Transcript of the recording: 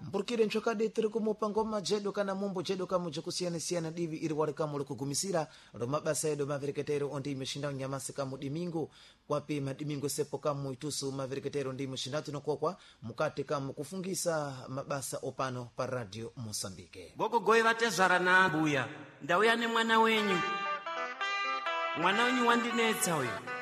mpurkire nchokade tiri kumupango majedo kana mumbo jedo kamuje kusiyana-siyana divi iri wali kamuli kugumisira mabasa edo mavereketero ondi imeshinda nyamasi kamu dimingo kwapi madimingo sepo kamu itusu mavereketero ndi imeshinda tunokokwa mukati kamu kufungisa mabasa opano pa radio Mosambike. Gogogoye vatezvara nabuya ndauya nemwana wenyu wandinetsa uyu